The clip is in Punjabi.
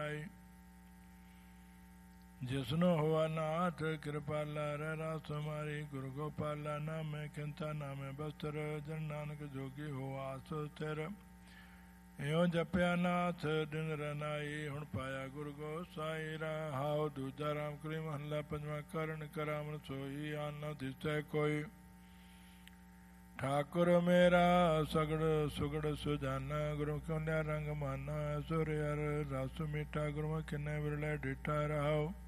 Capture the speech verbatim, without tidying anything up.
ਵਡਿਆਈ। ਜਿਸਨੂੰ ਹੋਆ ਨਾਥ ਕਿਰਪਾਲਾ ਰਹਿ ਰਾਸ ਹਮਾਰੀ। ਗੁਰੂ ਗੋਪਾਲਾ ਨਾਮੇ ਖਿੰਤਾ ਨਾਮੇ ਬਸਤਰ। ਜਨ ਨਾਨਕ ਜੋਗੀ ਹੋ ਆਸ ਸਥਿਰ। ਇਉਂ ਜਪਿਆ ਨਾਥ ਦਿਨ ਰਨਾਈ। ਹੁਣ ਪਾਇਆ ਗੁਰੂ ਗੋਸਾਈ ਰਹਾਉ। ਦੂਜਾ ਰਾਮ ਕਲੀ ਮਹੱਲਾ ਪੰਜਵਾਂ। ਕਰਨ ਕਰਾਵਣ ਸੋਈ ਆਨ ਨ ਦਿਸੈ ਕੋਈ। ਠਾਕੁਰ ਮੇਰਾ ਸਗੜ ਸੁਗੜ ਸੁਜਾਨਾ। ਗੁਰੂ ਕਿਉ ਲਿਆ ਰੰਗ ਮਾਨਾ। ਸੁਰ ਹਰ ਰਸ ਮੀਠਾ। ਗੁਰੂ ਕਿੰਨੇ ਵਿਰਲੇ ਡਿਠਾ ਰਹਾਉ।